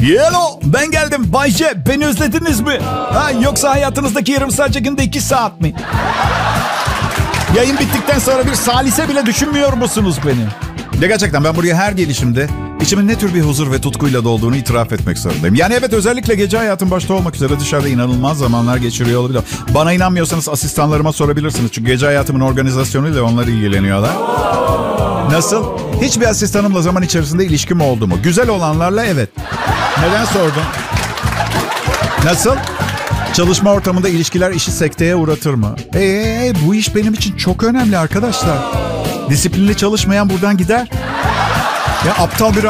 Hello, ben geldim. Bay J, beni özlediniz mi? Ha, yoksa hayatınızdaki yarım saat günde 2 saat mi? Yayın bittikten sonra bir salise bile düşünmüyor musunuz beni? Ya gerçekten ben buraya her gelişimde içimin ne tür bir huzur ve tutkuyla dolduğunu itiraf etmek zorundayım. Yani evet, özellikle gece hayatım başta olmak üzere dışarıda inanılmaz zamanlar geçiriyor olabilir. Bana inanmıyorsanız asistanlarıma sorabilirsiniz. Çünkü gece hayatımın organizasyonuyla onlar ilgileniyorlar. Nasıl? Hiçbir asistanımla zaman içerisinde ilişkim oldu mu? Güzel olanlarla evet. Neden sordun? Nasıl? Çalışma ortamında ilişkiler işi sekteye uğratır mı? Bu iş benim için çok önemli arkadaşlar. Disiplinli çalışmayan buradan gider. Ya aptal bir